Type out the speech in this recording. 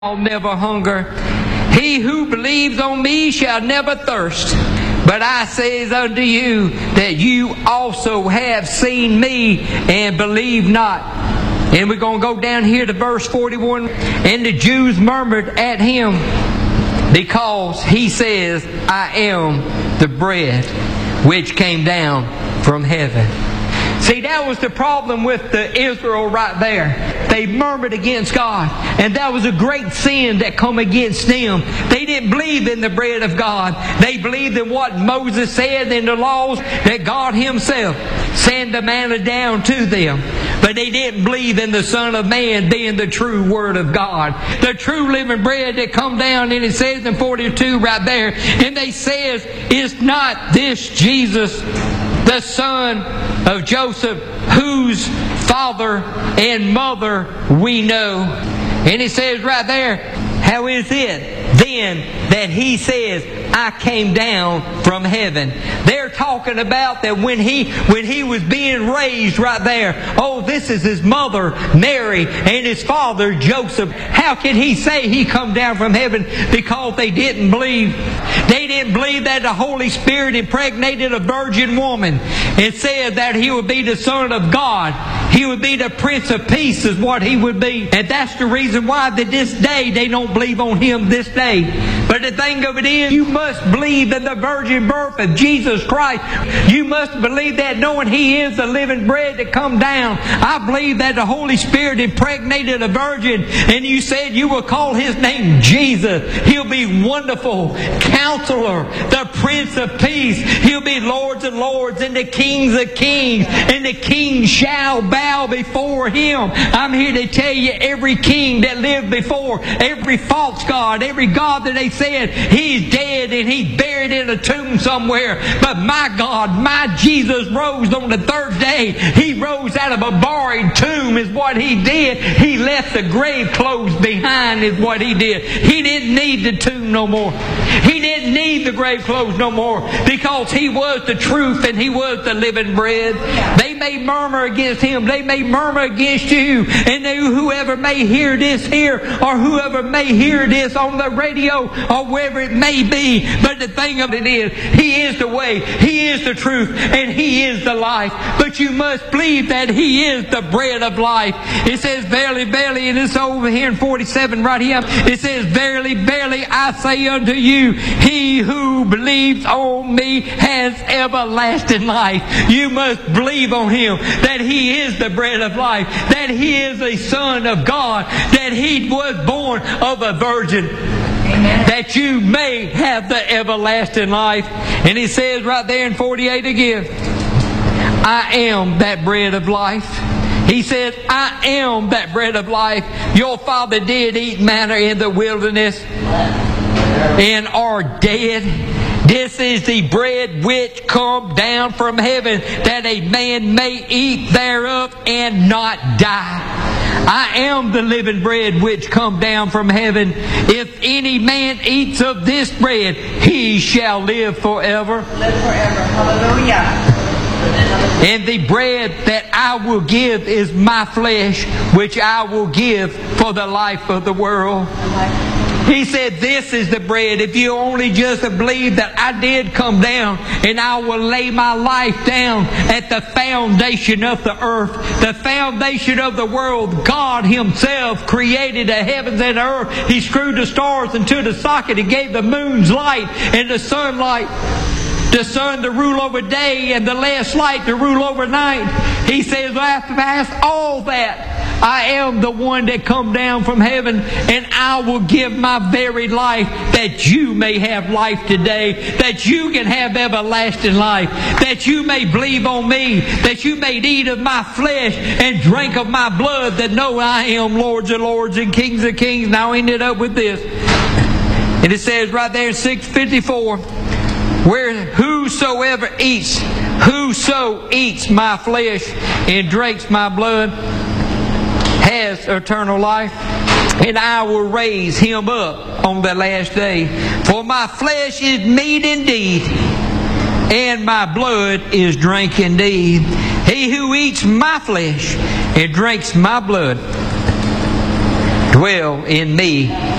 shall never hunger. He who believes on me shall never thirst. But I says unto you that you also have seen me and believe not. And we're going to go down here to verse 41. And the Jews murmured at him because he says, I am the bread which came down from heaven. See, that was the problem with the Israel right there. They murmured against God. And that was a great sin that come against them. They didn't believe in the bread of God. They believed in what Moses said in the laws, that God Himself sent the manna down to them. But they didn't believe in the Son of Man being the true Word of God. The true living bread that come down, and it says in 42 right there, and they says, is not this Jesus, the son of Joseph, whose father and mother we know? And it says right there, how is it then that he says, I came down from heaven? They're talking about that when he was being raised right there. Oh, this is his mother, Mary, and his father, Joseph. How can he say he come down from heaven? Because they didn't believe. They didn't believe that the Holy Spirit impregnated a virgin woman and said that he would be the Son of God. He would be the Prince of Peace is what he would be. And that's the reason why that this day they don't believe on him this day. But the thing of it is, you must believe in the virgin birth of Jesus Christ. You must believe that, knowing He is the living bread that come down. I believe that the Holy Spirit impregnated a virgin, and you said you will call His name Jesus. He'll be Wonderful Counselor, the Prince of Peace. He'll be Lords of Lords and the Kings of Kings, and the kings shall bow before Him. I'm here to tell you, every king that lived before, every false god, every god that they said he's dead and he's buried in a tomb somewhere. But my God, my Jesus rose on the third day. He rose out of a buried tomb is what He did. He left the grave clothes behind is what He did. He didn't need the tomb no more. He didn't need the grave clothes no more, because He was the truth and He was the living bread. They may murmur against Him. They may murmur against you. And whoever may hear this here, or whoever may hear this on the radio, or wherever it may be. But the thing of it is, He is the way, He is the truth, and He is the life. But you must believe that He is the bread of life. It says, verily, verily, and it's over here in 47 right here. It says, verily, verily, I say unto you, he who believes on me has everlasting life. You must believe on Him, that He is the bread of life, that He is a Son of God, that He was born of a virgin. Amen. That you may have the everlasting life. And He says right there in 48 again, I am that bread of life. He says, I am that bread of life. Your father did eat manna in the wilderness and are dead. This is the bread which come down from heaven, that a man may eat thereof and not die. I am the living bread which come down from heaven. If any man eats of this bread, he shall live forever. Live forever. Hallelujah. And the bread that I will give is my flesh, which I will give for the life of the world. He said, this is the bread. If you only just believe that I did come down, and I will lay my life down at the foundation of the earth, the foundation of the world. God Himself created the heavens and the earth. He screwed the stars into the socket. He gave the moon's light and the sunlight. The sun to rule over day, and the last light to rule over night. He says, after past all that, I am the one that come down from heaven, and I will give my very life, that you may have life today, that you can have everlasting life, that you may believe on me, that you may eat of my flesh and drink of my blood, that know I am Lords of Lords and Kings of Kings. Now I ended up with this. And it says right there in 654, where whoso eats my flesh and drinks my blood has eternal life, and I will raise him up on the last day. For my flesh is meat indeed, and my blood is drink indeed. He who eats my flesh and drinks my blood dwell in me